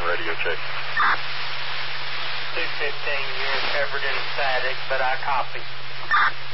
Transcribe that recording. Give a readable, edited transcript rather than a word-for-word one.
radio check. 215, you're covered in static, but I copy.